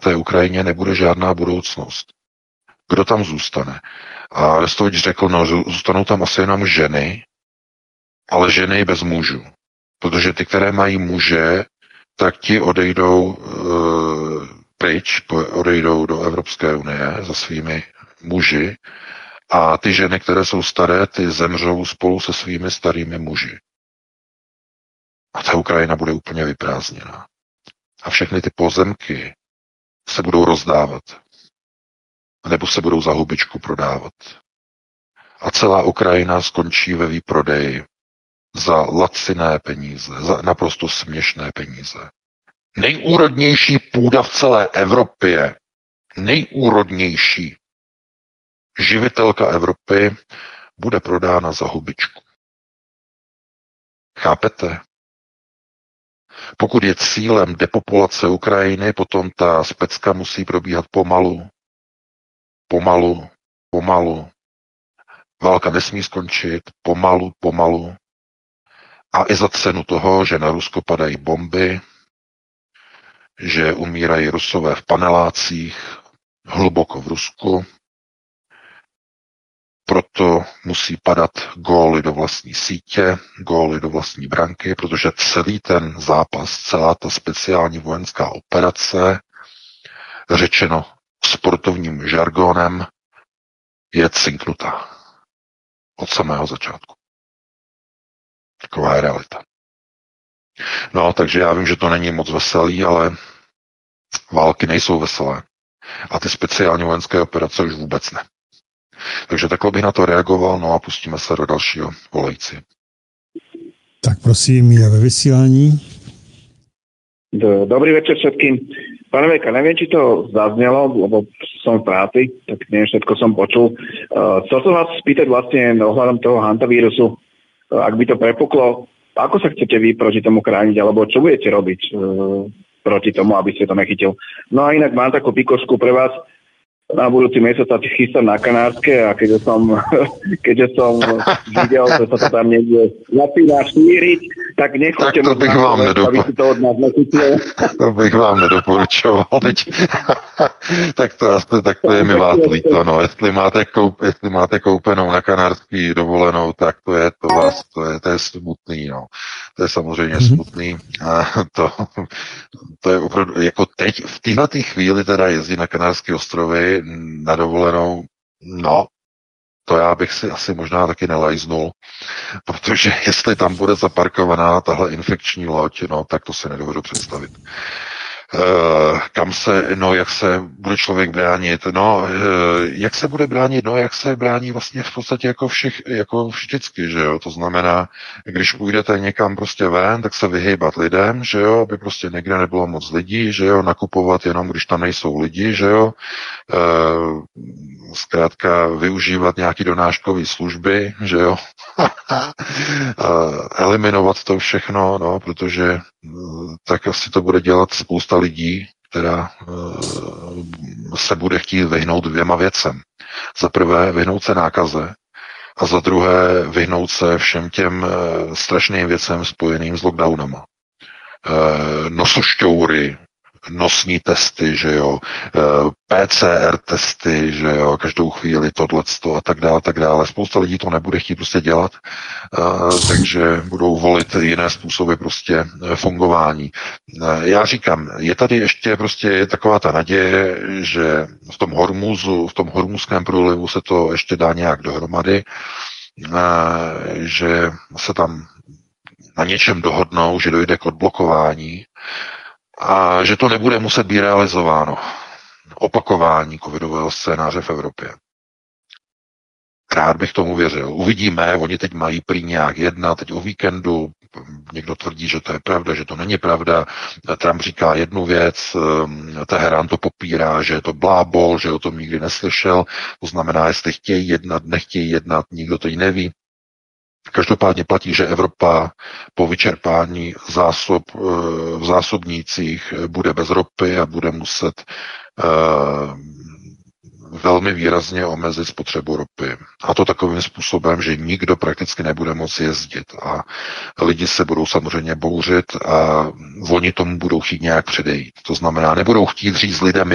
té Ukrajině nebude žádná budoucnost. Kdo tam zůstane? A Arestovič řekl, no, zůstanou tam asi jenom ženy, ale ženy bez mužů. Protože ty, které mají muže, tak ti odejdou pryč, odejdou do Evropské unie za svými muži a ty ženy, které jsou staré, ty zemřou spolu se svými starými muži. A ta Ukrajina bude úplně vyprázdněná. A všechny ty pozemky se budou rozdávat. Nebo se budou za hubičku prodávat. A celá Ukrajina skončí ve výprodeji za laciné peníze, za naprosto směšné peníze. Nejúrodnější půda v celé Evropě, nejúrodnější živitelka Evropy bude prodána za hubičku. Chápete? Pokud je cílem depopulace Ukrajiny, potom ta specka musí probíhat pomalu. Válka nesmí skončit, pomalu. A i za cenu toho, že na Rusko padají bomby, že umírají Rusové v panelácích, hluboko v Rusku. Proto musí padat góly do vlastní sítě, góly do vlastní branky, protože celý ten zápas, celá ta speciální vojenská operace, řečeno sportovním žargonem, je cinknutá od samého začátku. Taková je realita. No, takže já vím, že to není moc veselý, ale války nejsou veselé. A ty speciální vojenské operace už vůbec ne. Takže takhle bych na to reagoval, no a pustíme se do dalšího volající. Tak prosím, je ve vysílání. Dobrý večer všetkým. Pane Veka, neviem, či to zaznelo, lebo som v práci, tak neviem, všetko som počul. Chcel som vás spýtať vlastne ohľadom toho hantavírusu, ak by to prepuklo, ako sa chcete vy proti tomu chrániť, alebo čo budete robiť proti tomu, aby ste to nechytil. No a inak mám takú pikošku pre vás. Na budúci mesiac sa chystám na Kanárske a keďže som videl, že sa to tam niekde začína šíriť, tak nechoďte to bych vám to bych vám nedoporučoval teď. tak to je mi vás líto, no. Jestli máte koupenou na Kanárský dovolenou, tak to je smutný, no. To je samozřejmě smutný. A to je opravdu, jako teď, v této chvíli teda jezdí na Kanárské ostrovy na dovolenou, no, to já bych si asi možná taky nelajznul, protože jestli tam bude zaparkovaná tahle infekční loď, no, tak to si nedovedu představit. Jak se bude člověk bránit, jak se bude bránit, jak se brání vlastně v podstatě jako vždycky, že jo, to znamená, když půjdete někam prostě ven, tak se vyhýbat lidem, že jo, aby prostě někde nebylo moc lidí, že jo, nakupovat jenom, když tam nejsou lidi, že jo, zkrátka využívat nějaký donáškový služby, že jo, eliminovat to všechno, no, protože tak asi to bude dělat spousta lidí, která se bude chtít vyhnout dvěma věcem. Za prvé vyhnout se nákaze a za druhé vyhnout se všem těm strašným věcem spojeným s lockdownama. Nosošťoury, nosní testy, že jo, PCR testy, že jo, každou chvíli tohleto a tak dále. Spousta lidí to nebude chtít prostě dělat, takže budou volit jiné způsoby prostě fungování. Já říkám, je tady ještě prostě taková ta naděje, že v tom hormuzském průlivu se to ještě dá nějak dohromady, že se tam na něčem dohodnou, že dojde k odblokování, a že to nebude muset být realizováno. Opakování covidového scénáře v Evropě. Rád bych tomu věřil. Uvidíme, oni teď mají prý nějak jednat, teď o víkendu, někdo tvrdí, že to je pravda, že to není pravda, Trump říká jednu věc, Teherán to popírá, že je to blábol, že o tom nikdy neslyšel, to znamená, jestli chtějí jednat, nechtějí jednat, nikdo to i neví. Každopádně platí, že Evropa po vyčerpání zásob v zásobnících bude bez ropy a bude muset velmi výrazně omezit spotřebu ropy. A to takovým způsobem, že nikdo prakticky nebude moci jezdit. A lidi se budou samozřejmě bouřit a oni tomu budou chtít nějak předejít. To znamená, nebudou chtít říct lidem,